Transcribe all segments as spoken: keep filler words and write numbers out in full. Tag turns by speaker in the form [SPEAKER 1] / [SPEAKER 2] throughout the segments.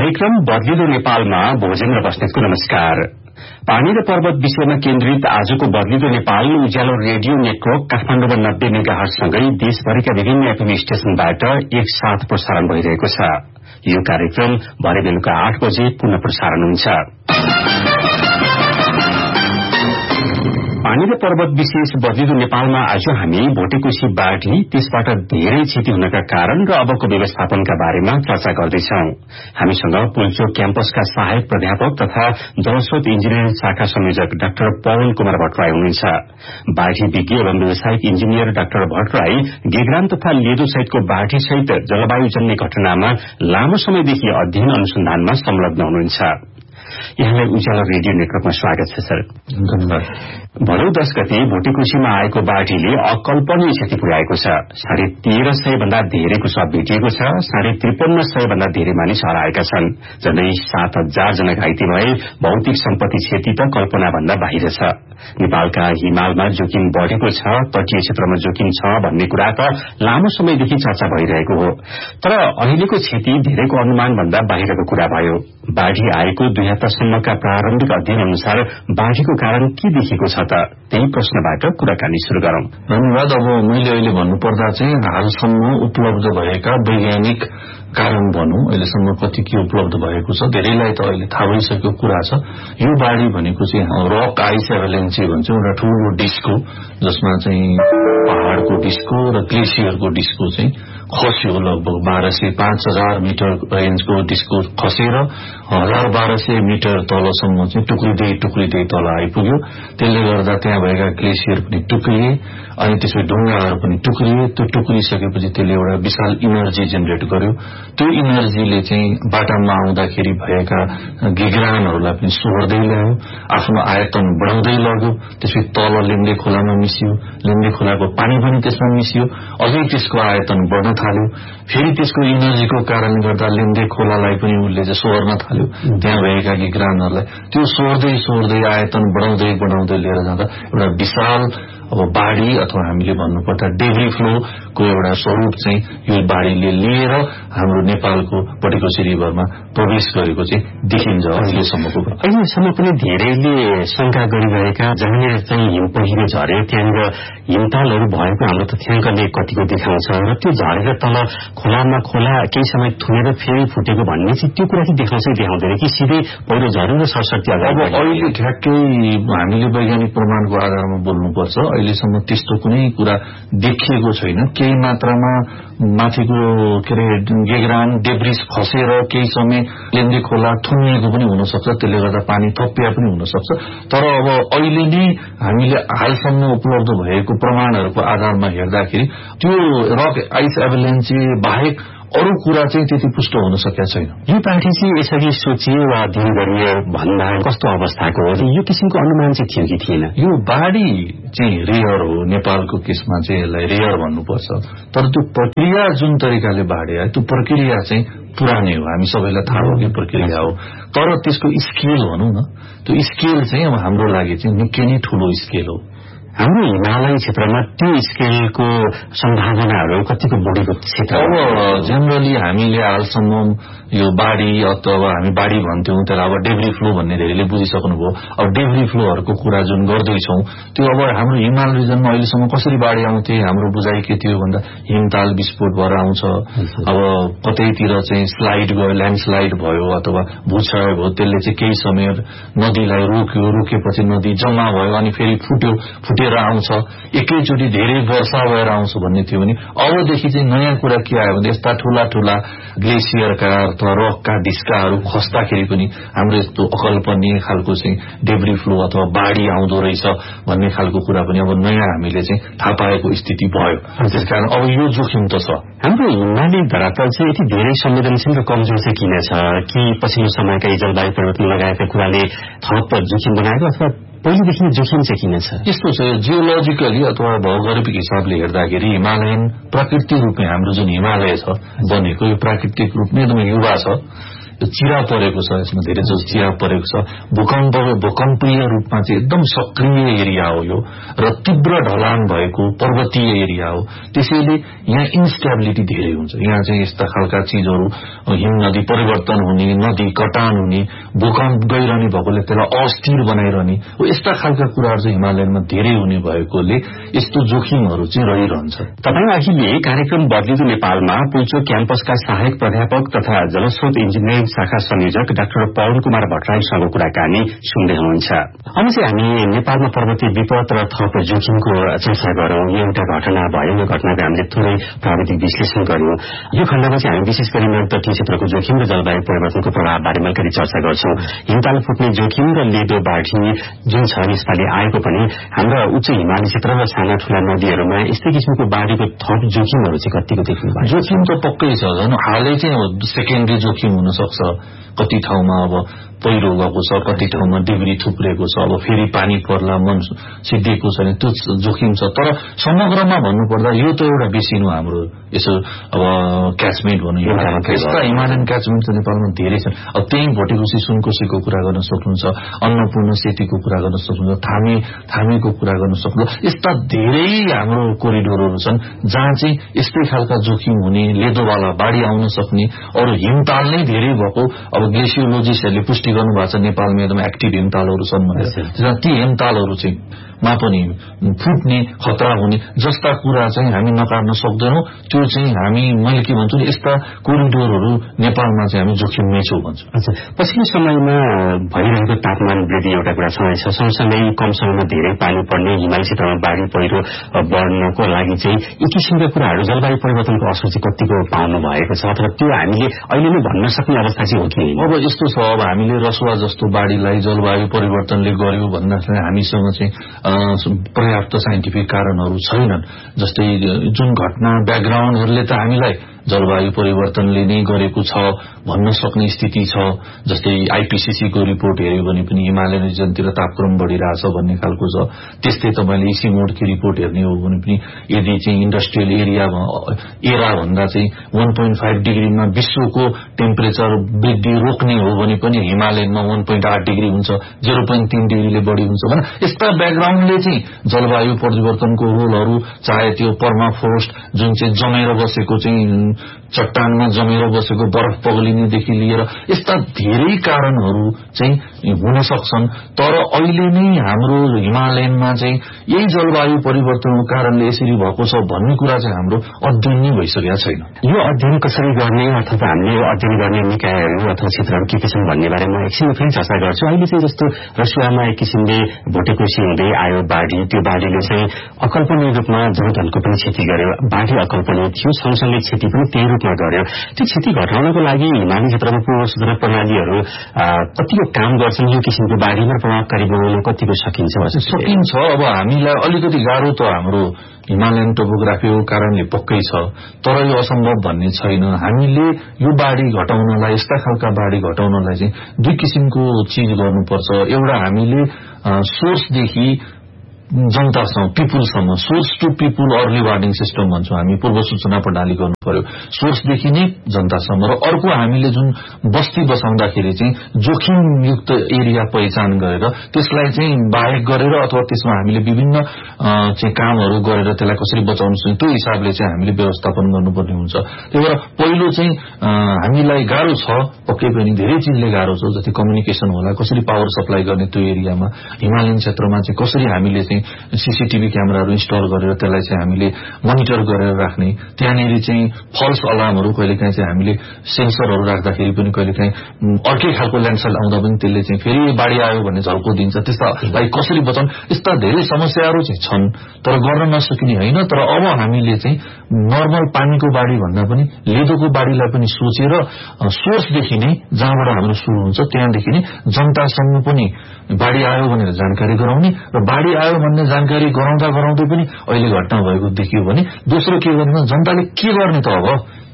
[SPEAKER 1] कार्यक्रम बदलिदो नेपालमा भोजेन्द्र बस्नेतको नमस्कार। पानी र पर्वत विषयमा केन्द्रित आजको बदलिदो नेपाल उज्यालो रेडियो नेटवर्क काठमाडौँमा नब्बे मेगाहर्जसँगै देशभरिका विभिन्न एफएम स्टेशनबाट एक साथ प्रसारण भइरहेको छ। यो कार्यक्रम भरे बेलुका आठ बजे पुनः प्रसारण हुन्छ। पानी र पर्वत विशेष बदलिदो नेपालमा आज हामी भोटेकोशी बाढी, त्यसबाट धेरै क्षति हुनका कारण र अबको व्यवस्थापनका बारेमा चर्चा गर्दैछौ। हामीसँग पुल्चोक क्याम्पसका सहायक प्राध्यापक तथा जलस्रोत इन्जिनियरिङ शाखा संयोजक डाक्टर पवन कुमार भट्टराई हुनुहुन्छ। बाढी विज्ञ एवं व्यवसायिक इन्जिनियर डाक्टर भट्टराई गेग्राम तथा लेदो सहितको बाढी सहित जलवायुजन्य घटनामा लामो समयदेखि अध्ययन अनुसन्धानमा संलग्न हुनुहुन्छ। यहाँलाई उज्यालो रेडियो नेटवर्कमा स्वागत छ सर।
[SPEAKER 2] धन्यवाद।
[SPEAKER 1] भदौ दश गते भोटेकोशीमा आएको बाढीले अकल्पनीय क्षति पुर्याएको छ। साढे तेह्र सय भन्दा धेरैको शव भेटिएको छ। साढे त्रिपन्न सय भन्दा धेरै मानिस हराएका छन्। झण्डै सात हजार जना घाइते भए। भौतिक सम्पत्ति क्षति त कल्पना भन्दा बाहिर छ। नेपालका हिमालमा जोखिम बढ़ेको छ, तटीय क्षेत्रमा जोखिम छ भन्ने कुरा त लामो समयदेखि चर्चा भइरहेको हो। तर अहिलेको क्षति धेरैको अनुमान भन्दा बाहिरको कुरा भयो। बाढी आएको दुई हप्तासम्मका प्रारम्भिक अध्ययन अनुसार बाढीको कारण के देखिएको छ त? त्यही प्रश्नबाट कुराकानी शुरू गरौं।
[SPEAKER 2] धन्यवाद। अब मैले अहिले भन्नुपर्दा चाहिँ हालसम्म उपलब्ध भएका वैज्ञानिक कारण भनौं, अहिलेसम्म कति के उपलब्ध भएको छ धेरैलाई त अहिले थाहा भइसकेको कुरा छ। यो बाढी भनेको चाहिँ रक आइस एभलेन्सी भन्छ, एउटा ठूलो डिस्को जसमा चाहिँ पहाड़को डिस्को र ग्लेसियरको डिस्को चाहिँ खस्यो। लगभग बाह्र सय पाँच हजार मिटर रेन्जको डिस्को खसेर हजार बाह्र सय मिटर तलसम्म चाहिँ टुक्रिँदै टुक्रिँदै तल आइपुग्यो। त्यसले गर्दा त्यहाँ भएका ग्लेसियर पनि टुक्रिए, अनि त्यसपछि ढुङ्गाहरू पनि टुक्रिए। त्यो टुक्रिसकेपछि त्यसले एउटा विशाल इनर्जी जेनेरेट गर्यो। त्यो इनर्जीले चाहिँ बाटामा आउँदाखेरि भएका गिगरानहरूलाई पनि सोहोर्दै ल्यायो, आफ्नो आयतन बढाउँदै लग्यो। त्यसपछि तल लिम्बे खोलामा मिसियो, लिम्बे खोलाको पानी पनि त्यसमा मिसियो, अझै त्यसको आयतन बढ्न थाल्यो। फेरि त्यसको इनर्जीको कारणले गर्दा लिम्बे खोलालाई पनि उसले चाहिँ सोहोर्न थाल्यो, त्यहाँ भएका गिगरानहरूलाई। त्यो सोहोर्दै सोहोर्दै आयतन बढाउँदै बढाउँदै लिएर जाँदा एउटा विशाल अब बाढी अथवा हामीले भन्नुपर्दा डेब्री फ्लो को एउटा स्वरूप चाहिँ यो बाढीले लिएर हाम्रो नेपालको भोटेकोशी रिभरमा प्रवेश गरेको चाहिँ देखिन्छ। अहिलेसम्मको
[SPEAKER 1] अहिलेसम्म पनि धेरैले शंका गरिरहेका जहाँनिर चाहिँ हिम पहिरो झरे त्यहाँनिर हिमतालहरू भएको हाम्रो तथ्याङ्कले कतिको देखाउँछ र त्यो झरेर तल खोलामा खोला केही समय थुनेर फेरि फुटेको भन्ने चाहिँ त्यो कुरा चाहिँ देखाउँछ देखाउँदैन कि सिधै पहिरो झरेर सरसर्ती
[SPEAKER 2] अब अहिले ठ्याक्कै हामीले वैज्ञानिक प्रमाणको आधारमा बोल्नुपर्छ। अहिलेसम्म त्यस्तो कुनै कुरा देखिएको छैन। केही मात्रामा माथिको के अरे गेग्रान डेब्रिस खसेर केही समय लेन्दी खोला थुनिएको पनि हुन सक्छ, त्यसले गर्दा पानी थपिया पनि हुन सक्छ। तर अब अहिले नै हामीले हालसम्म उपलब्ध भएको प्रमाणहरूको आधारमा हेर्दाखेरि त्यो रक आइस एभलेन्सी बाहेक अरू कुरा चाहिँ त्यति पुष्ट हुन सकेका छैन।
[SPEAKER 1] यो बाढी चाहिँ यसरी सोचिए वा अध्ययन गरिए भन्दा कस्तो अवस्थाको हो? यो किसिमको अनुमान चाहिँ थियो कि थिएन?
[SPEAKER 2] यो बाढी चाहिँ रेयर हो, नेपालको केसमा चाहिँ यसलाई रेयर भन्नुपर्छ। तर त्यो प्रक्रिया जुन तरिकाले बाढी आयो त्यो प्रक्रिया चाहिँ पुरानै हो, हामी सबैलाई थाहा हो कि प्रक्रिया हो। तर त्यसको स्केल भनौं न, त्यो स्केल चाहिँ अब हाम्रो लागि चाहिँ निकै नै ठूलो स्केल हो।
[SPEAKER 1] हाम्रो हिमालय क्षेत्रमा त्यो स्केलको सम्भावनाहरू कतिको बढेको क्षेत्र?
[SPEAKER 2] अब जेनरली हामीले हालसम्म यो बाढी अथवा हामी बाढी भन्थ्यौं, त्यसलाई अब डेब्री फ्लो भन्ने धेरैले बुझिसक्नुभयो। अब डेब्री फ्लोहरूको कुरा जुन गर्दैछौं त्यो अब हाम्रो हिमाल रिजनमा अहिलेसम्म कसरी बाढी आउँथे, हाम्रो बुझाइ के थियो भन्दा हिमताल विस्फोट भएर आउँछ। अब कतैतिर चाहिँ स्लाइड गयो, ल्यान्डस्लाइड भयो अथवा भूक्षय भयो, त्यसले चाहिँ केही समय नदीलाई रोक्यो, रोकेपछि नदी जम्मा भयो अनि फेरि फुट्यो, फुटेर आउँछ, एकैचोटि धेरै वर्षा भएर आउँछ भन्ने थियो भने अबदेखि चाहिँ नयाँ कुरा के आयो भने यस्ता ठूला ठूला ग्लेसियरका अथवा रकका डिस्काहरू खस्दाखेरि पनि हाम्रो यस्तो अकल्पनीय खालको चाहिँ डेब्री फ्लो अथवा बाढी आउँदो रहेछ भन्ने खालको कुरा पनि अब नयाँ हामीले चाहिँ थाहा पाएको स्थिति भयो। त्यसकारण अब यो जोखिम त छ।
[SPEAKER 1] हाम्रो हिमाली धरातल चाहिँ यति धेरै संवेदनशील र कमजोर चाहिँ किन छ? कि पछिल्लो समयका जलवायु परिवर्तन लगायतका कुराले थप जोखिम बनाएको अथवा पहिलेदेखि जोखिम चाहिँ किन छ?
[SPEAKER 2] यस्तो छ, जियोलोजिकली अथवा भौगोलिक हिसाबले हेर्दाखेरि हिमालयन प्राकृतिक रूपमा हाम्रो जुन हिमालय छ बनेको यो प्राकृतिक रूपमा एकदमै युवा छ। चिरा परेको छ, यसमा धेरै जसो चिरा परेको छ। भूकम्प भूकम्पीय रूपमा चाहिँ एकदम सक्रिय एरिया हो यो र तीव्र ढलान भएको पर्वतीय एरिया हो। त्यसैले यहाँ इन्स्टेबिलिटी धेरै हुन्छ। यहाँ चाहिँ यस्ता खालका चीजहरू, हिम नदी परिवर्तन हुने, नदी कटान हुने, भूकम्प गइरहने भएकोले त्यसलाई अस्थिर बनाइरहने, यस्ता खालका कुराहरू चाहिँ हिमालयमा धेरै हुने भएकोले यस्तो जोखिमहरू चाहिँ रहिरहन्छ।
[SPEAKER 1] तपाईँ अहिले कार्यक्रम बदलिदो नेपालमा पुल्चोक क्याम्पसका सहायक प्राध्यापक तथा जलस्रोत इन्जिनियरिङ शाखा संयोजक डाक्टर पवन कुमार भट्टराईसँग कुराकानी सुन्दै हुनुहुन्छ। अब चाहिँ हामी नेपालमा पर्वतीय विपद र थप जोखिमको चर्चा गरौं। एउटा घटना भयो, यो घटनाको हामीले थोरै प्राविधिक विश्लेषण गर्यौं। यो खण्डमा चाहिँ हामी विशेष गरी तटीय क्षेत्रको जोखिम र जलवायु परिवर्तनको प्रभावबारे मल्करी चर्चा गर्छौं। हिमताल फुट्ने जोखिम र लेदो बाढी जुन छ यसपालि आएको पनि हाम्रा उच्च हिमाली क्षेत्र र साना ठूला नदीहरूमा यस्तै किसिमको बाढीको थप जोखिमहरू चाहिँ कतिको देख्नु भएको?
[SPEAKER 2] जोखिम त पक्कै छ। झन् हालै चाहिँ सेकेन्डरी जोखिम हुन सक्छ। कति ठाउँमा अब पहिरो गएको छ, कति ठाउँमा डिग्री थुप्रेको छ, अब फेरि पानी पर्ला मन सिद्धिएको छ भने त्यो जोखिम छ। तर समग्रमा भन्नुपर्दा यो त एउटा बेसिनो हाम्रो यसो अब क्याचमेन्ट भनौँ, यस्ता हिमालयन क्याचमेन्ट त नेपालमा धेरै छन्। अब त्यही भोटेकोसी सुनकोसीको कुरा गर्न सक्नुहुन्छ, अन्नपूर्ण सेतीको कुरा गर्न सक्नुहुन्छ, थामी थामीको कुरा गर्न सक्नुहुन्छ। यस्ता धेरै हाम्रो कोरिडोरहरू छन् जहाँ चाहिँ यस्तै खालका जोखिम हुने, लेदोवाला बाढी आउन सक्ने, अरू हिमताल नै धेरै भएको। अब ग्लेसियोलोजिस्टहरूले पुष्टि गर्नुभएको छ नेपालमा एकदम एक्टिभ हिमतालहरू छन् भनेर। ती हिमतालहरू चाहिँ मा पनि फुट्ने खतरा हुने जस्ता कुरा चाहिँ हामी नकार्न सक्दैनौं। त्यो चाहिँ हामी मैले के भन्छु नि, यस्ता कोरिडोरहरू नेपालमा चाहिँ हामी जोखिममै छौं भन्छु।
[SPEAKER 1] अच्छा, पछिल्लो समयमा भइरहेको तापमान वृद्धि एउटा कुरा सँगै छ। सँगसँगै कम समयमा धेरै पानी पर्ने, हिमाली क्षेत्रमा बाढी पहिरो बढ्नको लागि चाहिँ यी किसिमका कुराहरू जलवायु परिवर्तनको असर चाहिँ कतिको पाउनु भएको छ, अथवा त्यो हामीले अहिले नै भन्न सक्ने अवस्था चाहिँ हो कि?
[SPEAKER 2] अब यस्तो छ, अब हामीले रसुवा जस्तो बाढीलाई जलवायु परिवर्तनले गर्यो भन्दाखेरि हामीसँग चाहिँ पर्याप्त साइन्टिफिक कारणहरू छैनन्। जस्तै जुन घटना ब्याकग्राउन्डहरूले त हामीलाई जलवायु परिवर्तनले नै गरेको छ भन्न सक्ने स्थिति छ। जस्तै आईपीसीसी को रिपोर्ट हेर्यो भने पनि हिमालयन रिजनतिर तापक्रम बढिरहेछ भन्ने खालको छ। त्यस्तै तपाईले इसी मोडको रिपोर्ट हेर्ने हो भने पनि यदि चाहिँ इन्डस्ट्रियल एरिया एरा भन्दा चाहिँ एक दशमलव पाँच डिग्रीमा विश्वको टेम्परेचर वृद्धि रोक्ने हो भने पनि हिमालयनमा एक दशमलव आठ डिग्री हुन्छ, शून्य दशमलव तीन डिग्रीले बढी हुन्छ भने यस्ता ब्याकग्राउन्डले चाहिँ जलवायु परिवर्तनको रोलहरू, चाहे त्यो पर्माफ्रोस्ट जुन चाहिँ जमेर बसेको चाहिँ चट्टानमा जमेर बसेको बरफ पग्लिनेदेखि लिएर यस्ता धेरै कारणहरू चाहिँ हुन सक्छन्। तर अहिले नै हाम्रो हिमालयनमा चाहिँ यही जलवायु परिवर्तनको कारणले यसरी भएको छ भन्ने कुरा चाहिँ हाम्रो अध्ययन नै भइसकेको छैन।
[SPEAKER 1] यो अध्ययन कसरी गर्ने अथवा हामीले अध्ययन गर्ने निकायहरू अथवा क्षेत्रहरू के के छन् भन्ने बारेमा एकछिन फेरि चर्चा गर्छु। अहिले चाहिँ जस्तो रसियामा एक किसिमले भोटेकोसी हुँदै आयो बाढी, त्यो बाढीले चाहिँ अकल्पनीय रूपमा जनधनको पनि क्षति गर्यो। बाढी अकल्पनीय थियो, सँगसँगै क्षति पनि त्यही रूपमा गर्यो। त्यो क्षति घटाउनको लागि हिमाली क्षेत्रमा पूर्व सूचना प्रणालीहरू कतिको काम गर्छन्? यो किसिमको बाढीमा प्रभावकारी बनाउन कतिको सकिन्छ?
[SPEAKER 2] सकिन्छ। अब हामीलाई अलिकति गाह्रो त हाम्रो हिमालयन टोपोग्राफीको कारणले पक्कै छ, तर यो असम्भव भन्ने छैन। हामीले यो बाढी घटाउनलाई, यस्ता खालका बाढी घटाउनलाई चाहिँ दुई किसिमको चीज गर्नुपर्छ। एउटा हामीले सोर्सदेखि जनतासम्म, पिपुलसम्म, source to people early warning system भन्छौँ हामी, पूर्व सूचना प्रणाली गर्नु पर्यो सोर्सदेखि नै जनतासम्म। र अर्को हामीले जुन बस्ती बसाउँदाखेरि चाहिँ जोखिमयुक्त एरिया पहिचान गरेर त्यसलाई चाहिँ बाहेक गरेर अथवा त्यसमा हामीले विभिन्न चाहिँ कामहरू गरेर त्यसलाई कसरी बचाउनु सक्छ त्यो हिसाबले चाहिँ हामीले व्यवस्थापन गर्नुपर्ने हुन्छ। त्यही भएर पहिलो चाहिँ हामीलाई गाह्रो छ, पक्कै पनि धेरै चिजले गाह्रो छ। जस्तै कम्युनिकेसन होला, कसरी पावर सप्लाई गर्ने त्यो एरियामा, हिमालयन क्षेत्रमा चाहिँ कसरी हामीले चाहिँ सीसीटीभी क्यामेराहरू इन्स्टल गरेर त्यसलाई चाहिँ हामीले मोनिटर गरेर राख्ने, त्यहाँनिर चाहिँ फल्स अलार्महरू कहिलेकाहीँ चाहिँ हामीले सेन्सरहरू राख्दाखेरि पनि कहिलेकाहीँ अर्कै खालको ल्यान्डस्लाइड आउँदा पनि त्यसले चाहिँ फेरि बाढी आयो भन्ने झल्को दिन्छ। त्यस्तालाई कसरी बचाउनु, यस्ता धेरै समस्याहरू चाहिँ छन्, तर गर्न नसकिने होइन। तर अब हामीले चाहिँ नर्मल पानीको बाढी भन्दा पनि लेदोको बाढीलाई पनि सोचेर सोर्सदेखि नै जहाँबाट हाम्रो सुरु हुन्छ त्यहाँदेखि नै जनतासम्म पनि बाढी आयो भनेर जानकारी गराउने, र बाढी आयो भन्ने जानकारी गराउँदा गराउँदै पनि अहिले घटना भएको देखियो भने दोस्रो के गर्ने, जनताले के गर्ने त अब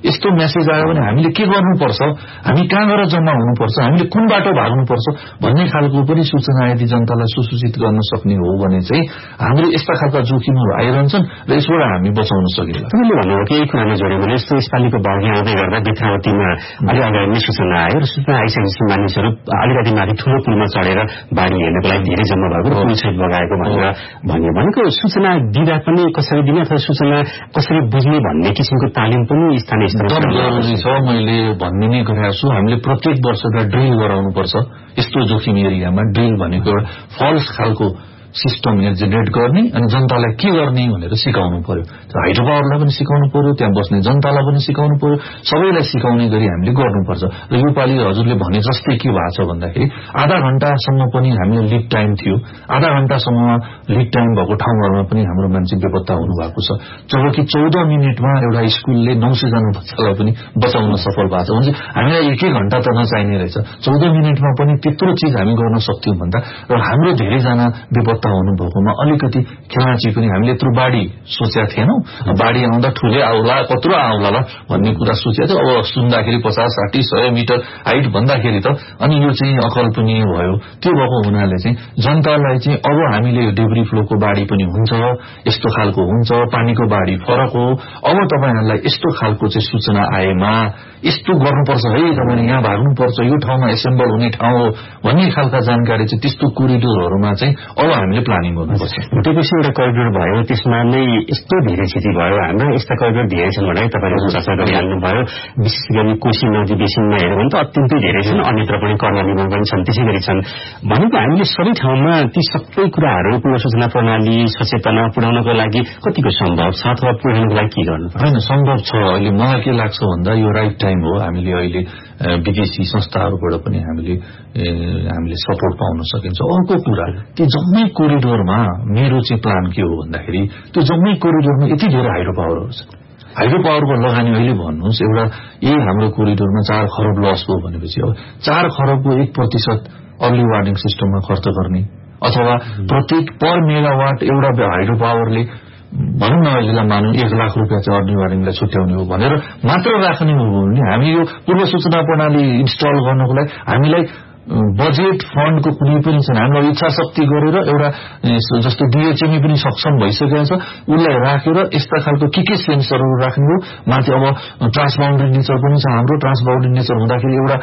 [SPEAKER 2] यस्तो मेसेज आयो भने हामीले के गर्नुपर्छ, हामी कहाँ गएर जम्मा हुनुपर्छ, हामीले कुन बाटो भाग्नुपर्छ भन्ने खालको पनि सूचना यदि जनतालाई सुसूचित गर्न सक्ने हो भने चाहिँ हाम्रो यस्ता खालका जोखिमहरू आइरहन्छन् र यसबाट हामी बचाउन सकिन्छ।
[SPEAKER 1] तपाईँले भन्नुभयो कि यही कुरामा जोड्यो भने यस्तो यसपालिको बाढी आउँदै गर्दा बेथावतीमा अलि अगाडि नै सूचना आयो र सूचना आइसकेपछि मानिसहरू अलिकति माथि ठूलो पुलमा चढेर बाढी हेर्नको लागि धेरै जम्मा भएको र पुल सहित बगाएको भनेर भन्यो। भनेको सूचना दिँदा पनि कसरी दिने अथवा सूचना कसरी बुझ्ने भन्ने किसिमको तालिम पनि स्थानीय
[SPEAKER 2] एकदम जरुरी छ। मैले भन्ने नै गरेको छु, हामीले प्रत्येक वर्ष एउटा ड्रिल गराउनुपर्छ। यस्तो जोखिम एरियामा ड्रिल भनेको एउटा फल्स खालको सिस्टम जेनेरेट गर्ने अनि जनतालाई के गर्ने भनेर सिकाउनु पर्यो। हाइड्रो पावरलाई पनि सिकाउनु पर्यो, त्यहाँ बस्ने जनतालाई पनि सिकाउनु पर्यो, सबैलाई सिकाउने गरी हामीले गर्नुपर्छ। र योपालि हजुरले भने जस्तै के भएको छ भन्दाखेरि आधा घण्टासम्म पनि हामीले लिड टाइम थियो, आधा घण्टासम्ममा लिड टाइम भएको ठाउँहरूमा पनि हाम्रो मान्छे बेपत्ता हुनुभएको छ, जबकि चौध मिनटमा एउटा स्कुलले नौ सय जना बच्चालाई पनि बचाउन सफल भएको छ। भने हामीलाई एक एक घण्टा त नचाहिने रहेछ, चौध मिनटमा पनि त्यत्रो चिज हामी गर्न सक्थ्यौं भन्दा र हाम्रो धेरैजना बेपत्ता हुनुभएकोमा अलिकति खेलाची पनि हामीले यत्रो बाढी सोचेका थिएनौं। बाढी आउँदा ठुलै आउला कत्रो आउला भन्ने कुरा सोचेको थियो। अब सुन्दाखेरि पचास साठी सय मिटर हाइट भन्दाखेरि त अनि यो चाहिँ अकल्पनीय भयो। त्यो भएको हुनाले चाहिँ जनतालाई चाहिँ अब हामीले डेब्री फ्लोको बाढी पनि हुन्छ, यस्तो खालको हुन्छ, पानीको बाढी फरक हो, अब तपाईहरुलाई यस्तो खालको चाहिँ सूचना आएमा यस्तो गर्नुपर्छ है, तपाईले यहाँ भाग्नुपर्छ, यो ठाउँमा एसेम्बल हुने ठाउँ हो भन्ने खालका जानकारी चाहिँ त्यस्तो कोरिडोरहरुमा चाहिँ अब हामीले प्लानिङ गर्नुपर्छ।
[SPEAKER 1] भुटेकोशी एउटा करिडोर भयो, त्यसमा नै यस्तो धेरै क्षति भयो। हाम्रो यस्ता करिडोर धेरै छन् भने तपाईले चर्चा गरिहाल्नुभयो। विशेष गरी कोशी नदी बेसिनमा हेर्यो भने त अत्यन्तै धेरै छन्, अन्यत्र पनि कर्णालीमा पनि छन्, त्यसै गरी छन्। भनेको हामीले सबै ठाउँमा ती सबै कुराहरू पूर्व सूचना प्रणाली सचेतना पुर्याउनको लागि कतिको सम्भव छ अथवा पुर्याउनको लागि के गर्नु?
[SPEAKER 2] हैन, सम्भव छ। अहिले मलाई के लाग्छ भन्दा यो राइट टाइम हो। हामीले अहिले विदेशी संस्थाहरूबाट पनि हामीले हामीले सपोर्ट पाउन सकिन्छ। अर्को कुरा, त्यो जम्मै कोरिडोरमा मेरो चाहिँ प्लान के हो भन्दाखेरि त्यो जम्मै कोरिडोरमा यति धेरै हाइड्रो पावरहरू छ। हाइड्रो पावरको लगानी अहिले भन्नुहोस् एउटा यही हाम्रो कोरिडोरमा चार खरब लस हो भनेपछि अब चार खरबको एक प्रतिशत अर्ली वार्निङ सिस्टममा खर्च गर्ने अथवा प्रत्येक पर मेगावाट एउटा हाइड्रो पावरले भनौँ न अहिलेलाई मानौँ एक लाख रुपियाँ चाहिँ अर्ली वार्निङलाई छुट्याउने हो भनेर मात्र राख्ने हो भने हामी यो पूर्व सूचना प्रणाली इन्स्टल गर्नको लागि हामीलाई बजेट फन्डको कुनै पनि छैन। हामीलाई इच्छा शक्ति गरेर एउटा जस्तो डिएचएमई पनि सक्षम भइसकेको छ, उसलाई राखेर यस्ता खालको के के सेन्सरहरू राख्ने हो। माथि अब ट्रान्सबाउन्डरी नेचर पनि छ हाम्रो। ट्रान्सबाउन्डरी नेचर हुँदाखेरि एउटा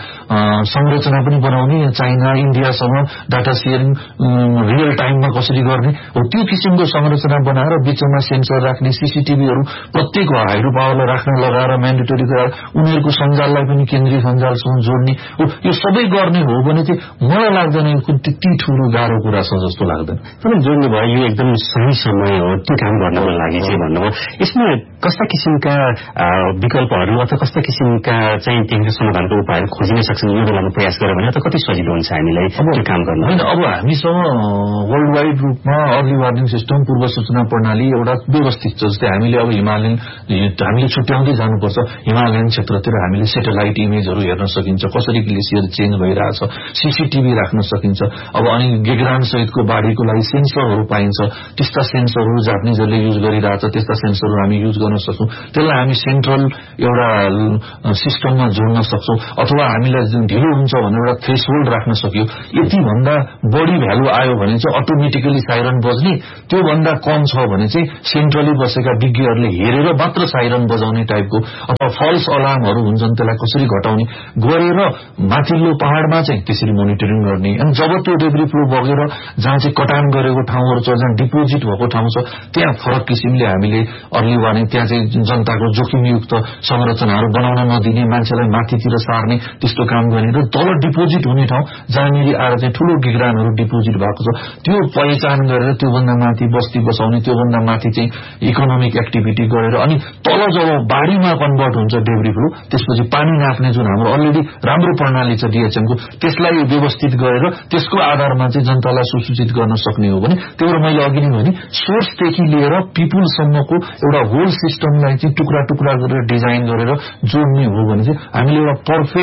[SPEAKER 2] संरचना पनि बनाउने, चाइना इन्डियासँग डाटा सेयरिङ रियल टाइममा कसरी गर्ने हो त्यो किसिमको संरचना बनाएर बिचमा सेन्सर राख्ने, सीसीटीभीहरू प्रत्येक हाइड्रो पावरलाई राख्न लगाएर म्यान्डेटरी गरेर उनीहरूको सञ्जाललाई पनि केन्द्रीय सञ्जालसँग जोड्ने हो। यो सबै गर्ने हो भने चाहिँ मलाई लाग्दैन यो त्यति ठूलो गाह्रो कुरा छ जस्तो लाग्दैन।
[SPEAKER 1] तपाईले जोड्नु भयो यो एकदम सही समय हो त्यो काम गर्नको लागि चाहिँ भन्नुभयो। यसमा कस्ता किसिमका विकल्पहरू अथवा कस्ता किसिमका चाहिँ टेक्निकल समाधानको उपायहरू खोजिन सक्छन् यो बेलामा प्रयास गर्यो भने त कति सजिलो हुन्छ हामीलाई त्यो काम गर्न?
[SPEAKER 2] होइन, अब हामीसँग वर्ल्ड वाइड रूपमा अर्ली वार्निङ सिस्टम पूर्व सूचना प्रणाली एउटा व्यवस्थित छ। जस्तै हामीले अब हिमालयन हामीले छुट्याउँदै जानुपर्छ। हिमालयन क्षेत्रतिर हामीले सेटेलाइट इमेजहरू हेर्न सकिन्छ, कसरी ग्लेसियर चेन्ज भइरहेछ, सीसीटीभी राख्न सकिन्छ। अब अनि गेग्रान सहितको बाढीको लागि सेन्सरहरू पाइन्छ, त्यस्ता सेन्सरहरू जापानिजहरूले युज गरिरहेछ, त्यस्ता सेन्सरहरू हामी युज गर्न सक्छौँ। त्यसलाई हामी सेन्ट्रल एउटा सिस्टममा जोड्न सक्छौँ अथवा हामीलाई ढिलो हुन्छ भनेर एउटा थ्रेसहोल्ड राख्न सक्यो। यति भन्दा बढी भ्यालु आयो भने चाहिँ अटोमेटिकली साइरन बज्ने, त्यो भन्दा कम छ भने चाहिँ सेन्ट्रली बसेका विज्ञहरूले हेरेर मात्र साइरन बजाउने टाइपको अथवा फल्स अलार्महरू हुन्छन् त्यसलाई कसरी घटाउने गरेर माथिल्लो पहाडमा चाहिँ त्यसरी मोनिटरिङ गर्ने। अनि जब त्यो डेब्री फ्लो बगेर जहाँ चाहिँ कटान गरेको ठाउँहरू छ, जहाँ डिपोजिट भएको ठाउँ छ, त्यहाँ फरक किसिमले हामीले अर्ली वार्निङ, त्यहाँ चाहिँ जनताको जोखिमयुक्त संरचनाहरू बनाउन नदिने, मान्छेलाई माथितिर सार्ने त्यस्तो काम गर्ने र तल डिपोजिट हुने ठाउँ जहाँनिर आएर चाहिँ ठूलो गिग्रानहरू डिपोजिट भएको छ त्यो पहिचान गरेर त्योभन्दा माथि बस्ती बसाउने, त्योभन्दा माथि चाहिँ इकोनोमिक एक्टिभिटी गरेर अनि तल जब बाढीमा कन्भर्ट हुन्छ डेब्री फ्लो त्यसपछि पानी नाप्ने जुन हाम्रो अलरेडी राम्रो प्रणाली छ डिएचएमको त्यसलाई व्यवस्थित गरेर त्यसको आधारमा चाहिँ जनतालाई सुसूचित गर्न सक्ने हो भने त्यो मैले अघि नै भने सोर्सदेखि लिएर पिपुलसम्मको एउटा होल सिस्टमलाई चाहिँ टुक्रा टुक्रा गरेर डिजाइन गरेर जोड्ने हो भने चाहिँ हामीले एउटा पर्फेक्ट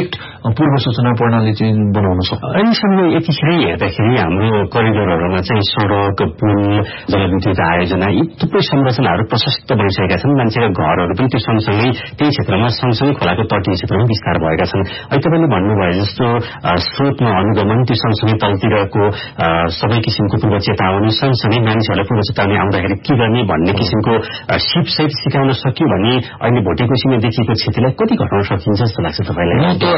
[SPEAKER 2] पूर्व सूचना प्रणाली चाहिँ बनाउन सक्छौं।
[SPEAKER 1] अहिलेसम्म यतिखेरै हेर्दाखेरि हाम्रो करिडोरहरूमा चाहिँ सड़क, पुल, जलविद्युत आयोजना यी थुप्रै संरचनाहरू प्रशस्त बनिसकेका छन्। मान्छेका घरहरू पनि त्यो सँगसँगै त्यही क्षेत्रमा सँगसँगै खोलाको तटीय क्षेत्रमा विस्तार भएका छन्। अहिले तपाईँले भन्नुभयो जस्तो स्रोतमा अनुगमन, त्यो सँगसँगै तलतिरको सबै किसिमको पूर्व चेतावनी, सँगसँगै मानिसहरूलाई पूर्व चेतावनी आउँदाखेरि के गर्ने भन्ने किसिमको सिपसहित सिकाउन सक्यो भने अहिले भोटेकोसीमा देखिएको क्षतिलाई कति घटाउन सकिन्छ जस्तो लाग्छ तपाईँलाई?
[SPEAKER 2] म त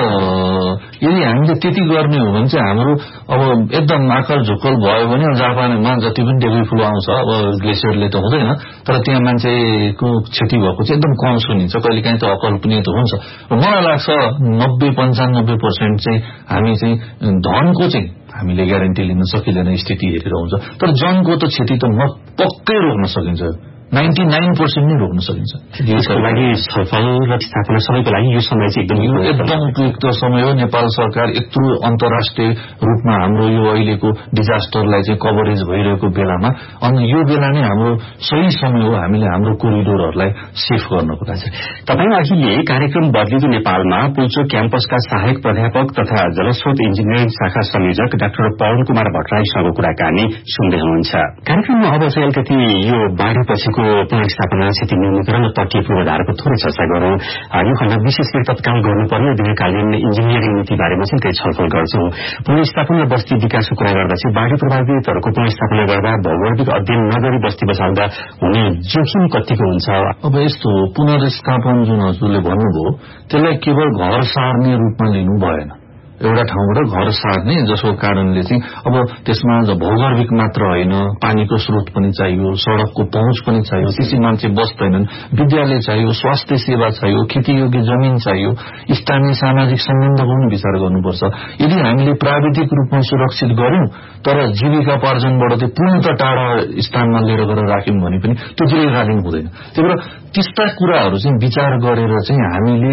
[SPEAKER 2] यदि हामीले त्यति गर्ने हो भने चाहिँ हाम्रो अब एकदम आकर झुक्कल भयो भने जापानमा जति पनि डेब्री फ्लो आउँछ, अब ग्लेसियरले त हुँदैन, तर त्यहाँ मान्छेको क्षति भएको चाहिँ एकदम कम सुनिन्छ, कहिलेकाहीँ त अकल्पनीय त हुन्छ। मलाई लाग्छ नब्बे पन्चानब्बे पर्सेन्ट चाहिँ हामी चाहिँ धनको चाहिँ हामीले ग्यारेन्टी लिन सकिँदैन स्थिति हेरेर हुन्छ, तर जनको त क्षति त म पक्कै रोक्न सकिन्छ, नाइन्टी नाइन पर्सेन्ट नै रोक्न सकिन्छ।
[SPEAKER 1] यसको लागि छलफल र स्थापना सबैको लागि यो समय चाहिँ एकदम
[SPEAKER 2] एकदम उपयुक्त समय हो। नेपाल सरकार यत्रो अन्तर्राष्ट्रिय रूपमा हाम्रो यो अहिलेको डिजास्टरलाई चाहिँ कभरेज भइरहेको बेलामा, अनि यो बेला नै हाम्रो सही समय हो हामीले हाम्रो कोरिडोरहरूलाई सेफ गर्नको लागि।
[SPEAKER 1] तपाईँ अहिले कार्यक्रम बदलिँदो नेपालमा पुल्चोक क्याम्पसका सहायक प्राध्यापक तथा जलस्रोत इन्जिनियरिङ शाखा संयोजक डाक्टर पवन कुमार भट्टराईसँग कुराकानी सुन्दै हुनुहुन्छ। कार्यक्रममा अब चाहिँ अलिकति यो बाढीपछि पुनर्स्थापना, क्षति न्यूनीकरण र तटीय पूर्वाधारको थोरै चर्चा गरौं। यो खण्ड विशेष गरी तत्काल गर्नुपर्ने दीर्घकालीन इन्जिनियरिङ नीति बारेमा चाहिँ केही छलफल गर्छौं। पुनर्स्थापना र बस्ती विकासको कुरा गर्दा चाहिँ बाढी प्रभावितहरूको पुनर्स्थापना गर्दा भौगोलिक अध्ययन नगरी बस्ती बसाल्दा हुने जोखिम कतिको हुन्छ?
[SPEAKER 2] अब यस्तो पुनर्स्थापन जुन हजुरले भन्नुभयो त्यसलाई केवल घर सार्ने रूपमा लिनु भएन, एउटा ठाउँबाट घर सार्ने, जसको कारणले चाहिँ अब त्यसमा भौगर्भिक मात्र होइन, पानीको स्रोत पनि चाहियो, सड़कको पहुँच पनि चाहियो, त्यसै मान्छे बस्दैनन्, विद्यालय चाहियो, स्वास्थ्य सेवा चाहियो, खेतीयोग्य जमिन चाहियो, स्थानीय सामाजिक सम्बन्धको पनि विचार गर्नुपर्छ। यदि हामीले प्राविधिक रूपमा सुरक्षित गर्यौं तर जीविकापार्जनबाट चाहिँ पूर्णतः टाढा स्थानमा लिएर गएर राख्यौं भने पनि त्यो दीर्घकालीन हुँदैन। त्यही भएर त्यस्ता कुराहरू चाहिँ विचार गरेर चाहिँ हामीले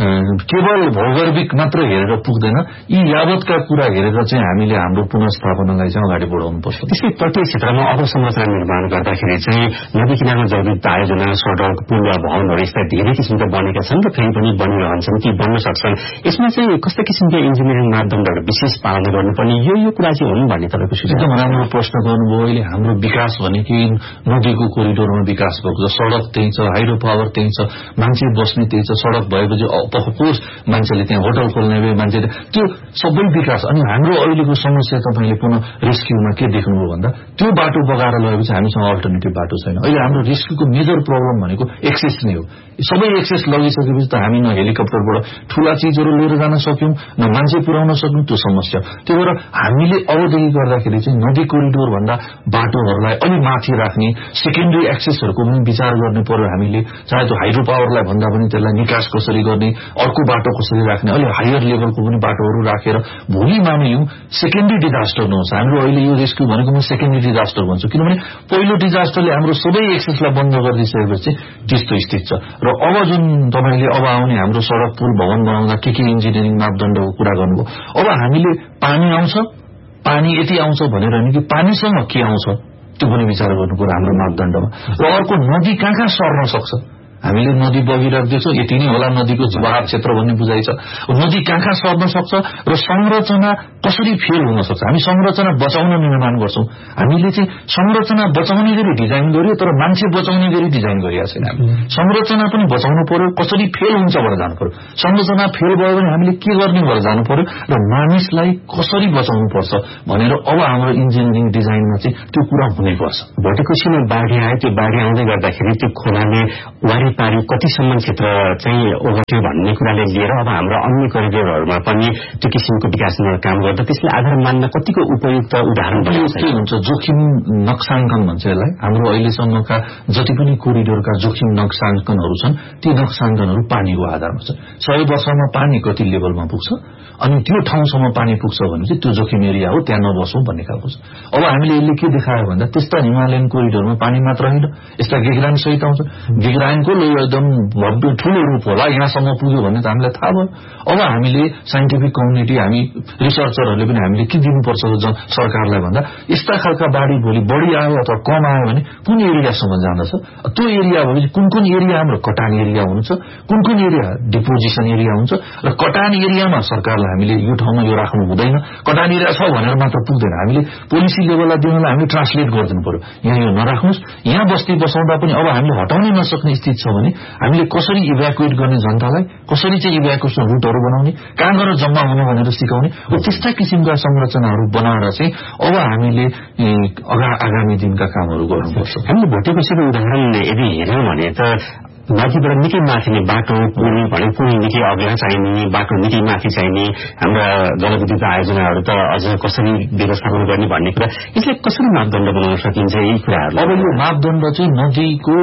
[SPEAKER 2] केवल भौगर्भिक मात्र हेरेर पुग्दैन, यी यावतका कुरा हेरेर चाहिँ हामीले हाम्रो पुनर्स्थापनालाई चाहिँ अगाडि बढाउनु पर्छ।
[SPEAKER 1] त्यसै तटीय क्षेत्रमा अवसंरचना निर्माण गर्दाखेरि चाहिँ नदी किनारमा जलविद्युत आयोजना, सड़क, पुल वा भवनहरू यस्ता धेरै किसिमका बनेका छन् र फेरि पनि बनिरहन्छन्, ती बन्न सक्छन्। यसमा चाहिँ कस्ता किसिमका इन्जिनियरिङ मापदण्डहरू विशेष पालना गर्नुपर्ने यो यो कुरा चाहिँ हुन् भन्ने तपाईँको सुझाव?
[SPEAKER 2] एकदम राम्रो प्रश्न गर्नुभयो। अहिले हाम्रो विकास भनेकै नदीको कोरिडोरमा विकास भएको छ, सड़क त्यही छ, हाइड्रो पावर त्यही छ, मान्छे बस्ने त्यही छ, सड़क भएपछि अफकोर्स मान्छेले त्यहाँ होटल खोल्ने भए, मान्छेले त्यो सबै विकास। अनि हाम्रो अहिलेको समस्या तपाईँले पुनः रेस्क्युमा के देख्नुभयो भन्दा त्यो बाटो बगाएर लगेपछि हामीसँग अल्टरनेटिभ बाटो छैन। अहिले हाम्रो रेस्क्युको मेजर प्रब्लम भनेको एक्सेस नै हो। सबै एक्सेस लगिसकेपछि त हामी न हेलिकप्टरबाट ठूला चीजहरू लिएर जान सक्यौं, न मान्छे पुर्याउन सक्यौं, त्यो समस्या। त्यही भएर हामीले अबदेखि गर्दाखेरि चाहिँ नदी कोरिडोर भन्दा बाटोहरूलाई अलि माथि राख्ने, सेकेन्डरी एक्सेसहरूको पनि विचार गर्ने पर्यो हामीले। चाहे त्यो हाइड्रो पावरलाई भन्दा पनि त्यसलाई निकास कसरी गर्ने, अर्को बाटो कसरी राख्ने, अलि हायर लेभलको पनि बाटोहरू राखेर भोलि मानिलिउँ सेकेन्डरी डिजास्टर नहोस्। हाम्रो अहिले यो रेस्क्यु भनेको म सेकेन्डरी डिजास्टर भन्छु, किनभने पहिलो डिजास्टरले हाम्रो सबै एक्सेसलाई बन्द गरिदिइसकेपछि त्यस्तो स्थिति छ। र अब जुन तपाईले अब आउने हाम्रो सड़क, पुल, भवन बनाउँदा के के इन्जिनियरिङ मापदण्डको कुरा गर्नुभयो, अब हामीले पानी आउँछ, पानी यति आउँछ भनेर नि कि पानीसँग के आउँछ त्यो पनि विचार गर्नुपर्छ हाम्रो मापदण्डमा। र अर्को नदी कहाँ कहाँ सर्न सक्छ, हामीले नदी बगिराख्दैछौँ, यति नै होला नदीको बहाव क्षेत्र भन्ने बुझाइ छ। नदी कहाँ कहाँ सर्न सक्छ र संरचना कसरी फेल हुन सक्छ। हामी संरचना बचाउन निर्माण गर्छौं, हामीले चाहिँ संरचना बचाउने गरी डिजाइन गर्यो तर मान्छे बचाउने गरी डिजाइन गरिएको छैन। संरचना पनि बचाउनु पर्यो, कसरी फेल हुन्छ भनेर जानु पर्यो। संरचना फेल भयो भने हामीले के गर्ने भनेर जानु पर्यो र मानिसलाई कसरी बचाउनु पर्छ भनेर अब हाम्रो इन्जिनियरिङ डिजाइनमा चाहिँ त्यो कुरा हुनैपर्छ।
[SPEAKER 1] भोटेकोसीमा बाढी आयो, त्यो बाढी आउँदै गर्दाखेरि त्यो खोलाले वारिपारि कतिसम्म क्षेत्र चाहिँ ओगट्यो भन्ने कुराले लिएर अब हाम्रो अन्य करिडोरहरूमा पनि त्यो किसिमको विकासमा काम गर्दा त्यसले आधार मान्न कतिको उपयुक्त उदाहरण बनिन्छ?
[SPEAKER 2] के हुन्छ जोखिम नक्साङ्कन भन्छ यसलाई। हाम्रो अहिलेसम्मका जति पनि कोरिडोरका जोखिम नक्साङ्कनहरू छन् ती नक्साङ्कनहरू पानीको आधारमा छ। सय वर्षमा पानी कति लेभलमा पुग्छ अनि त्यो ठाउँसम्म पानी पुग्छ भने चाहिँ त्यो जोखिम एरिया हो, त्यहाँ नबसौं भन्ने खालको छ। अब हामीले यसले के देखायो भन्दा त्यस्ता हिमालयन कोरिडोरमा पानी मात्र होइन, यस्ता गिगरान सहित आउँछ, गिगरानको ठूलो एकदम भव्य ठूलो रूप होला, यहाँसम्म पुग्यो भन्ने त हामीलाई थाहा भयो। अब हामीले साइन्टिफिक कम्युनिटी, हामी रिसर्चरहरूले पनि हामीले के दिनुपर्छ सरकारलाई भन्दा यस्ता खालका बाढी भोलि बढी आयो अथवा कम आयो भने कुन एरियासम्म जाँदछ, त्यो एरिया भएपछि कुन कुन एरिया हाम्रो कटान एरिया हुन्छ, कुन कुन एरिया डिपोजिसन एरिया हुन्छ, र कटान एरियामा सरकारलाई हामीले यो ठाउँमा यो राख्नु हुँदैन, कटान एरिया छ भनेर मात्र पुग्दैन, हामीले पोलिसी लेभललाई दिनलाई हामीले ट्रान्सलेट गरिदिनु पर्यो, यहाँ यो नराख्नुहोस्, यहाँ बस्ती बसाउँदा पनि अब हामीले हटाउनै नसक्ने स्थिति छ भने हामीले कसरी इभ्याकुएट गर्ने जनतालाई, कसरी चाहिँ इभ्याकुएसन रुटहरू बनाउने, कहाँ गएर जम्मा हुनु भनेर सिकाउने, त्यस्ता किसिमका संरचनाहरू बनाएर चाहिँ अब हामीले आगामी दिनका कामहरू गर्नुपर्छ।
[SPEAKER 1] हामीले भोटेकोसीको उदाहरण यदि हेर्यौं भने त माथिबाट निकै माथिने बाटो पुल भने पुल निकै अग्ला चाहिने, बाटो निकै माथि चाहिने, हाम्रा जलविद्युत आयोजनाहरू त अझ कसरी व्यवस्थापन गर्ने भन्ने कुरा, यसलाई कसरी मापदण्ड बनाउन सकिन्छ यी कुराहरू?
[SPEAKER 2] अब यो मापदण्ड चाहिँ नदीको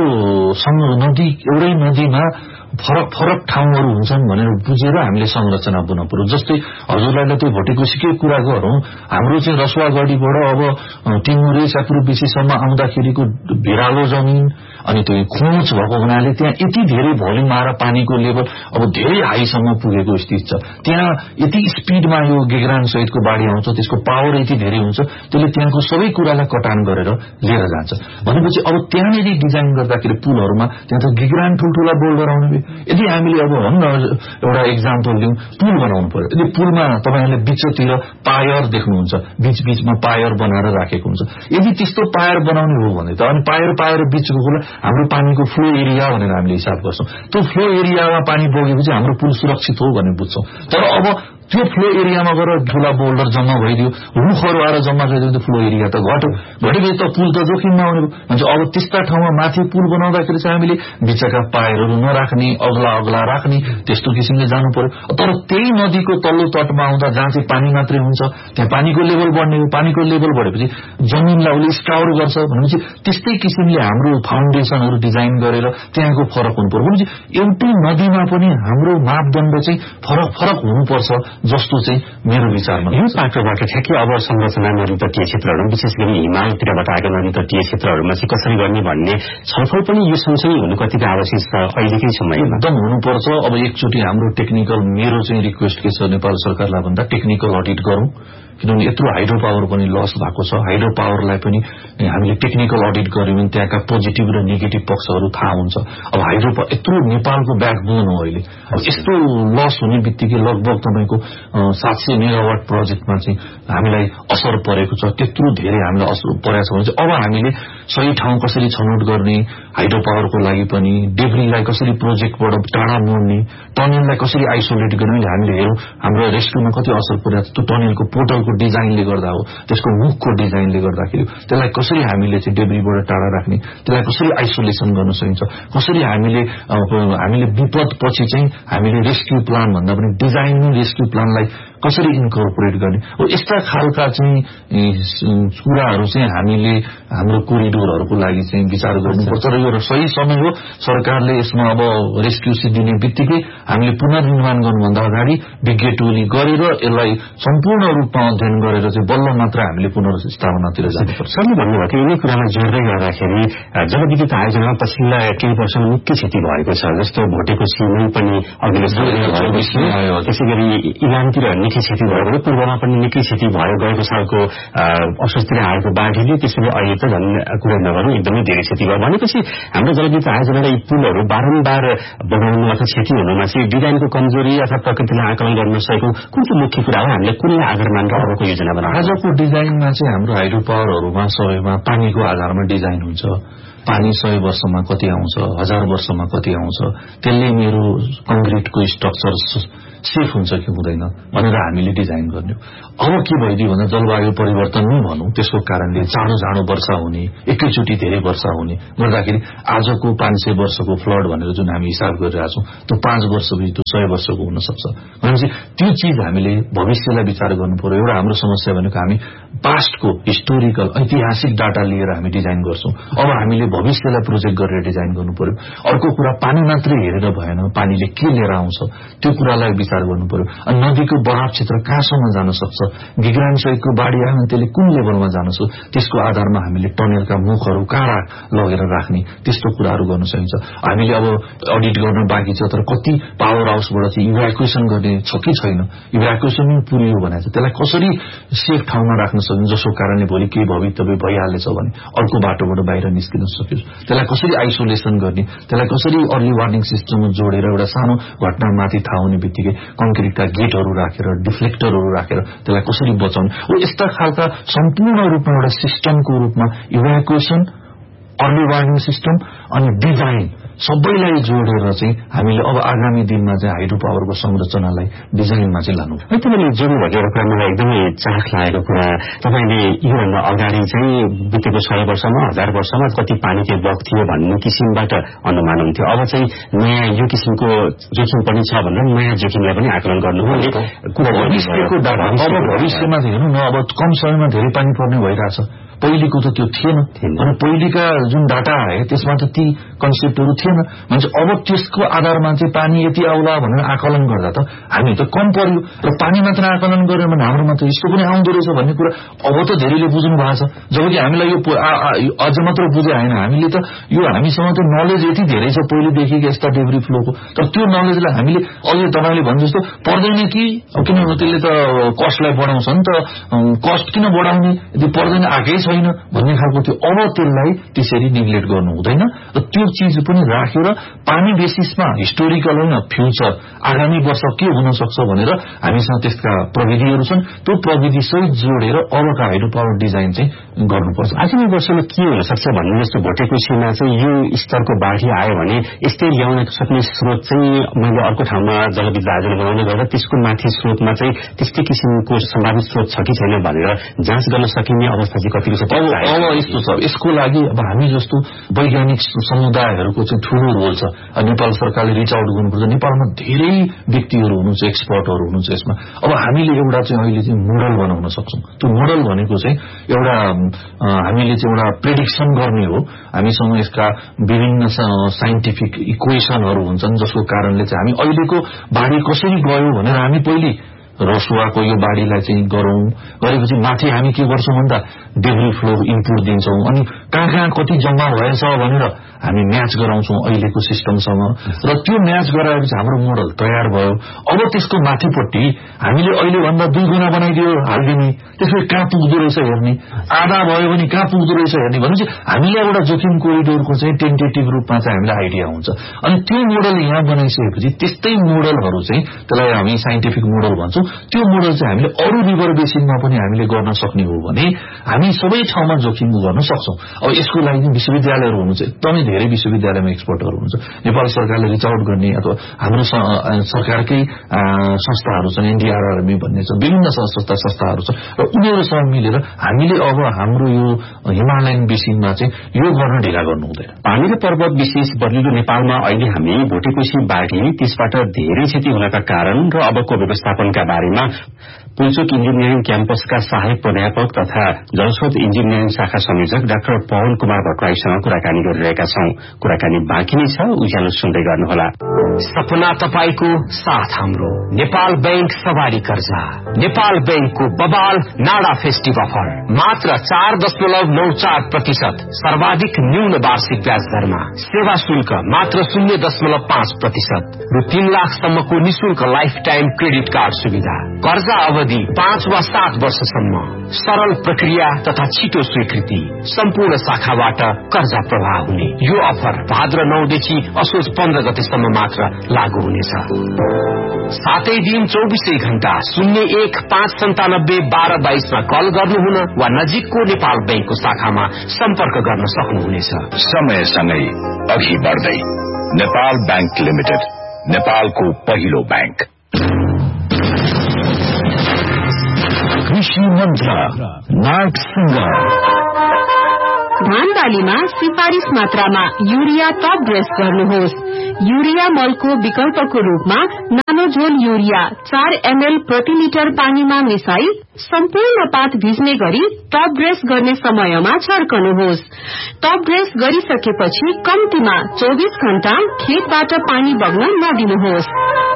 [SPEAKER 2] नदी एउटै नदीमा फरक फरक ठाउँहरू हुन्छन् भनेर बुझेर हामीले संरचना बनाउनु पर्यो। जस्तै हजुरलाई त्यो भोटेकोसीकै कुरा गरौं, हाम्रो चाहिँ रसुवागढीबाट अब टिमुरे च्यापुरबिसीसम्म आउँदाखेरिको भिरालो जमिन अनि त्यो खोज भएको हुनाले त्यहाँ यति धेरै भोल्युम आएर पानीको लेभल अब धेरै हाईसम्म पुगेको स्थिति छ। त्यहाँ यति स्पिडमा यो गेग्रान सहितको बाढी आउँछ, त्यसको पावर यति धेरै हुन्छ, त्यसले त्यहाँको सबै कुरालाई कटान गरेर लिएर जान्छ। भनेपछि अब त्यहाँनिर डिजाइन गर्दाखेरि पुलहरूमा त्यहाँ त गेग्रान ठुल्ठुला बोल्डर आउने, यदि हामीले अब भन्न एउटा एक्जाम्पल दिउँ, पुल बनाउनु पर्यो, यदि पुलमा तपाईहरुले बीचतिर पायर देख्नुहुन्छ, बीच बीचमा पायर बनाएर राखेको हुन्छ, यदि त्यस्तो पायर बनाउने हो भने त अनि पायर पाएर बीचको कुरा हाम्रो पानीको फ्लो एरिया भनेर हामीले हिसाब गर्छौं। त्यो फ्लो एरियामा पानी बगेपछि हाम्रो पुल सुरक्षित हो भन्ने बुझ्छौं। तर अब त्यो फ्लो एरियामा गएर ठूला बोल्डर जम्मा भइदियो, रुखहरू आएर जम्मा भइदियो, त्यो फ्लो एरिया त घट्यो, घटेपछि त पुल त जोखिममा आउने भन्छ। अब त्यस्ता ठाउँमा माथि पुल बनाउँदाखेरि चाहिँ हामीले बिचका पायरहरू नराख्ने, अग्ला अग्ला राख्ने, त्यस्तो किसिमले जानु पर्यो। तर त्यही नदीको तल्लो तटमा आउँदा जहाँ चाहिँ पानी मात्रै हुन्छ त्यहाँ पानीको लेभल बढ्ने हो, पानीको लेभल बढेपछि जमिनलाई उसले स्काउर गर्छ भनेपछि त्यस्तै किसिमले हाम्रो फाउन्डेसनहरू डिजाइन गरेर त्यहाँको फरक हुनु पर्यो। भनेपछि एउटै नदीमा पनि हाम्रो मापदण्ड चाहिँ फरक फरक हुनुपर्छ जस्तो चाहिँ मेरो विचारमा।
[SPEAKER 1] यो पाटोबाट ठ्याक्कै अब संरचना नदी तटीय क्षेत्रहरू, विशेष गरी हिमालतिरबाट आएको नदी तटीय क्षेत्रहरूमा चाहिँ कसरी गर्ने भन्ने छलफल पनि यो सँगसँगै हुनु कतिको आवश्यक छ अहिलेकै समयमा?
[SPEAKER 2] एकदम हुनुपर्छ। अब एकचोटि हाम्रो टेक्निकल मेरो चाहिँ रिक्वेस्ट के छ नेपाल सरकारलाई भन्दा टेक्निकल अडिट गरौं, किनभने यत्रो हाइड्रो पावर पनि लस भएको छ। हाइड्रो पावरलाई पनि हामीले टेक्निकल अडिट गर्यौं भने त्यहाँका पोजिटिभ र नेगेटिभ पक्षहरू थाहा हुन्छ। अब हाइड्रो यत्रो नेपालको ब्याकबोन हो अहिले, अब यस्तो लस हुने बित्तिकै लगभग तपाईको सात सय मेगावाट प्रोजेक्टमा चाहिँ हामीलाई असर परेको छ। त्यत्रो धेरै हामीलाई असर परेको छ भने चाहिँ अब हामीले सही ठाउँ कसरी छनौट गर्ने, हाइड्रो पावरको लागि पनि डेब्रीलाई कसरी प्रोजेक्टबाट टाढा मोड्ने, टनेललाई कसरी आइसोलेट गर्ने हामीले हेरौं। हाम्रो रेस्क्युमा कति असर परेको छ, त्यो टनेलको पोर्टलको डिजाइनले गर्दा हो, त्यसको मुखको डिजाइनले गर्दाखेरि त्यसलाई कसरी हामीले चाहिँ डेब्रीबाट टाढा राख्ने, त्यसलाई कसरी आइसोलेसन गर्न सकिन्छ, कसरी हामीले हामीले विपद पछि चाहिँ हामीले रेस्क्यु प्लान भन्दा पनि डिजाइनिङ रेस्क्यु प्लानलाई कसरी इन्कर्पोरेट गर्ने हो। यस्ता खालका चाहिँ कुराहरू चाहिँ हामीले हाम्रो कोरिडोरहरूको लागि चाहिँ विचार गर्नुपर्छ र यो सही समय हो। सरकारले यसमा अब रेस्क्यु दिने बित्तिकै हामीले पुनर्निर्माण गर्नुभन्दा अगाडि विज्ञ टोली गरेर यसलाई सम्पूर्ण रूपमा अध्ययन गरेर चाहिँ बल्ल मात्र हामीले पुनर्स्थापनातिर जानुपर्छ।
[SPEAKER 1] सरले भन्नुभएको यिनै कुरामा जोड्दै गर्दाखेरि जलविद्युत आयोजनामा पछिल्ला केही वर्षमा मुख्य क्षति भएको छ, जस्तो भोटेकोसीमै पनि अघिल्लो सालमा, त्यसै गरी इलामतिर निकै क्षति भयो भने पूर्वमा पनि निकै क्षति भयो। गएको सालको असोजतिर आएको बाढीले, त्यसैले अहिले त झन् कुरा नगरौं एकदमै धेरै क्षति भयो। भनेपछि हाम्रो जलविद्युत आयोजनाका यी पुलहरू बारम्बार बनाउनु अथवा क्षति हुनुमा चाहिँ डिजाइनको कमजोरी अथवा प्रकृतिलाई आकलन गर्न सकेको कुन चाहिँ मुख्य कुरा हो? हामीले कुनै आधार मानेर अरूको योजना बनाउनु?
[SPEAKER 2] आजको डिजाइनमा चाहिँ हाम्रो हाइड्रो पावरहरूमा सबैमा पानीको आधारमा डिजाइन हुन्छ। पानी सय वर्षमा कति आउँछ, हजार वर्षमा कति आउँछ, त्यसले मेरो कंक्रिटको स्ट्रक्चर सेफ हुन्छ कि हुँदैन भनेर हामीले डिजाइन गर्ने। अब के भइदियो भन्दा जलवायु परिवर्तन नै भनौं, त्यसको कारणले जाडो जाडो वर्षा हुने, एकैचोटि धेरै वर्षा हुने गर्दाखेरि आजको पाँच सय वर्षको फ्लड भनेर जुन हामी हिसाब गरिरहेका छौं त्यो पाँच वर्षपछि त्यो सय वर्षको हुन सक्छ। भनेपछि त्यो चिज हामीले भविष्यलाई विचार गर्नु पर्यो। एउटा हाम्रो समस्या भनेको हामी पास्टको हिस्टोरिकल ऐतिहासिक डाटा लिएर हामी डिजाइन गर्छौं। अब हामीले भविष्यलाई प्रोजेक्ट गरेर डिजाइन गर्नु पर्यो। अर्को कुरा पानी मात्रै हेरेर भएन, पानीले के लिएर आउँछ त्यो कुरालाई विचार गर्नु पर्यो। अनि नदीको बहाव क्षेत्र कहाँसम्म जान सक्छ, गिगरान सहितको बाढी आयो भने त्यसले कुन लेभलमा जान सक्छ, त्यसको आधारमा हामीले टनेलका मुखहरू कहाँ लगेर राख्ने त्यस्तो कुराहरू गर्न सकिन्छ। हामीले अब अडिट गर्न बाँकी छ, तर कति पावर हाउसबाट चाहिँ इभ्याकुएसन गर्ने छ कि छैन, इभ्याकुएसन पुरियो भने त्यसलाई कसरी सेफ ठाउँमा राख्न सकिन्छ, जसको कारणले भोलि केही भवितव्य भइहालेछ भने अर्को बाटोबाट बाहिर निस्किन सकियोस्। त्यसलाई कसरी आइसोलेसन गर्ने, त्यसलाई कसरी अर्ली वार्निङ सिस्टममा जोडेर एउटा सानो घटनामाथि थाहा हुने बित्तिकै कङ्क्रिटका गेटहरू राखेर, डिफ्लेक्टरहरू राखेर त्यसलाई कसरी बचाउने हो। यस्ता खालका सम्पूर्ण रूपमा एउटा सिस्टमको रूपमा इभ्याकुएसन, अर्ली वार्निङ सिस्टम अनि डिजाइन सबैलाई जोडेर चाहिँ हामीले अब आगामी दिनमा चाहिँ हाइड्रो पावरको संरचनालाई डिजाइनमा चाहिँ लानु।
[SPEAKER 1] तपाईँले जुन भनेको कुरा मलाई एकदमै चाख लागेको कुरा, तपाईँले योभन्दा अगाडि चाहिँ बितेको सय वर्षमा हजार वर्षमा कति पानी चाहिँ बग्थ्यो भन्ने किसिमबाट अनुमान हुन्थ्यो। अब चाहिँ नयाँ यो किसिमको जोखिम पनि छ भनेर नयाँ जोखिमलाई पनि आकलन गर्नुभयो कुरा
[SPEAKER 2] भविष्यको डाटा। अब भविष्यमा हेर्नु न, अब कम समयमा धेरै पानी पर्ने भइरहेछ, पहिलेको त त्यो थिएन। अनि पहिलेका जुन डाटा आए त्यसमा त ती कन्सेप्टहरू थिएन। भन्छ अब त्यसको आधारमा चाहिँ पानी यति आउला भनेर आकलन गर्दा त हामी त कम पर्यो, र पानी मात्र आकलन गर्यो भने हाम्रोमा त यस्तो पनि आउँदो रहेछ भन्ने कुरा अब त धेरैले बुझ्नु भएको छ। जबकि हामीलाई यो अझ मात्र बुझे होइन, हामीले त यो हामीसँग त नलेज यति धेरै छ पहिलेदेखि यस्ता डेब्री फ्लोको, तर त्यो नलेजलाई हामीले अघि तपाईँले भने जस्तो पर्दैन कि, किनभने त्यसले त कस्टलाई बढाउँछ नि त, कस्ट किन बढाउने यदि पर्दैन आएकै छैन भन्ने खालको थियो। अब त्यसलाई त्यसरी नेग्लेक्ट गर्नु हुँदैन, र त्यो चिज पनि राख्यो र पानी बेसिसमा हिस्टोरिकल होइन फ्युचर आगामी वर्ष के हुन सक्छ भनेर हामीसँग त्यसका प्रविधिहरू छन्। त्यो प्रविधि सहित जोडेर अबका हाइड्रो पावर डिजाइन चाहिँ गर्नुपर्छ।
[SPEAKER 1] आगामी वर्षमा के हुन सक्छ भन्ने जस्तो भोटेकोसीमा चाहिँ यो स्तरको बाढी आयो भने यस्तै ल्याउन सक्ने स्रोत चाहिँ मैले अर्को ठाउँमा जलविद्युत आयोजना बनाउँदै गर्दा त्यसको माथि स्रोतमा चाहिँ त्यस्तै किसिमको सम्भावित स्रोत छ कि छैन भनेर जाँच गर्न सकिने अवस्था चाहिँ कतिको छ।
[SPEAKER 2] अब यस्तो छ, यसको लागि अब हामी जस्तो वैज्ञानिक समुदायहरूको चाहिँ ठूलो रोल छ। नेपाल सरकारले रिच आउट गर्नुपर्छ। नेपालमा धेरै व्यक्तिहरू हुनुहुन्छ, एक्सपर्टहरू हुनुहुन्छ यसमा। अब हामीले एउटा चाहिँ अहिले चाहिँ मोडल बनाउन सक्छौं। त्यो मोडल भनेको चाहिँ एउटा हामीले चाहिँ एउटा प्रेडिक्सन गर्ने हो। हामीसँग यसका विभिन्न साइन्टिफिक इक्वेशनहरू हुन्छन्, जसको कारणले चाहिँ हामी अहिलेको बाढी कसरी गयो भनेर हामी पहिले रसुवाको यो बाढीलाई चाहिँ गरौं, गरेपछि माथि हामी के गर्छौं भन्दा डेब्री फ्लो इनपुट दिन्छौं, अनि कहाँ कहाँ कति जम्मा भएछ भनेर हामी म्याच गराउँछौं अहिलेको सिस्टमसँग, र त्यो म्याच गराएपछि हाम्रो मोडल तयार भयो। अब त्यसको माथिपट्टि हामीले अहिले भन्दा दुई गुणा बनाइदियो हालिदिने, त्यसपछि कहाँ पुग्दो रहेछ हेर्ने, आधा भयो भने कहाँ पुग्दो रहेछ हेर्ने भनेपछि हामीले एउटा जोखिम कोरिडोरको चाहिँ टेन्टेटिभ रूपमा चाहिँ हामीलाई आइडिया हुन्छ। अनि त्यो मोडल यहाँ बनाइसकेपछि त्यस्तै मोडलहरू चाहिँ त्यसलाई हामी साइन्टिफिक मोडल भन्छौं। त्यो मोडल चाहिँ हामीले अरू रिभर बेसिनमा पनि हामीले गर्न सक्ने हो भने हामी सबै ठाउँमा जोखिम गर्न सक्छौं। अब यसको लागि विश्वविद्यालयहरू हुनुहुन्छ, एकदमै धेरै विश्वविद्यालयमा एक्सपर्टहरू हुन्छ। नेपाल सरकारले रिच आउट गर्ने अथवा हाम्रो सरकारकै संस्थाहरू छन्, एनडीआरआरएमई भन्ने छ, विभिन्न संस्था संस्थाहरू छन्, र उनीहरूसँग मिलेर हामीले अब हाम्रो यो हिमालयन बेसिनमा चाहिँ यो गर्न ढिला गर्नु हुँदैन।
[SPEAKER 1] पानी र पर्वत विशेष बदलिलो नेपालमा अहिले हामी भोटेकोसी बाढी, त्यसबाट धेरै क्षति हुनका कारण र अबको व्यवस्थापनका बारेमा पुल्चोक इन्जिनियरिङ क्याम्पसका सहायक प्राध्यापक तथा जलस्रोत इन्जिनियरिङ शाखा संयोजक डाक्टर पवन कुमार भट्टराईसँग कुराकानी गरिरहेका छौं। कुराकानी बाँकी नै छ, उज्यालो सुन्दै गर्नुहोला।
[SPEAKER 3] सपना तपाईको साथ हाम्रो नेपाल बैंक सवारी कर्जा, नेपाल बैंकको बबाल नाडा फेस्टिभ अफर मात्र चार दशमलव नौ चार प्रतिशत सर्वाधिक न्यून वार्षिक ब्याज दरमा, सेवा शुल्क मात्र शून्य दशमलव पाँच प्रतिशत र तीन लाखसम्मको निशुल्क लाइफ टाइम क्रेडिट कार्ड सुविधा, कर्जा अवधि पाँच वा सात वर्षसम्म, सरल प्रक्रिया तथा छिटो स्वीकृति, सम्पूर्ण शाखाबाट कर्जा प्रवाह हुने। यो अफर भाद्र नौदेखि असोज पन्ध्र गतेसम्म मात्र लागू हुनेछ। सातै दिन चौबिसै घण्टा शून्य एक पाँच सन्तानब्बे बाह्र बाइसमा कल गर्नुहुन वा नजिकको नेपाल बैंकको शाखामा सम्पर्क गर्न सक्नुहुनेछ।
[SPEAKER 4] समयसँगै अघि बढ्दै नेपाल बैंक लिमिटेड, नेपालको पहिलो बैंक।
[SPEAKER 2] कृषि मन्त्र नाग सिंगर।
[SPEAKER 5] धान बालीमा सिफारिस मात्रामा युरिया टप ड्रेस गर्नुहोस्। युरिया मलको विकल्पको रूपमा नानो झोल युरिया चार एमएल प्रति लिटर पानीमा मिसाई सम्पूर्ण पात भिज्ने गरी टप ड्रेस गर्ने समयमा छर्कनुहोस्। टप ड्रेस गरिसकेपछि कम्तीमा चौबिस घण्टा खेतबाट पानी बग्न नदिनुहोस्।